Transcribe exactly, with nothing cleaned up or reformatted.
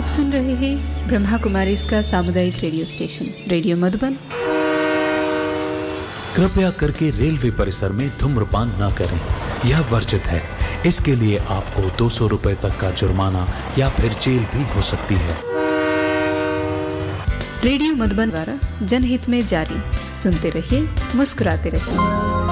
आप सुन रहे हैं ब्रह्मा कुमारी इसका सामुदायिक रेडियो स्टेशन रेडियो मधुबन। कृपया करके रेलवे परिसर में धूम्रपान न करें, यह वर्जित है। इसके लिए आपको दो सौ रुपए तक का जुर्माना या फिर जेल भी हो सकती है। रेडियो मधुबन द्वारा जनहित में जारी। सुनते रहिए, मुस्कुराते रहिए।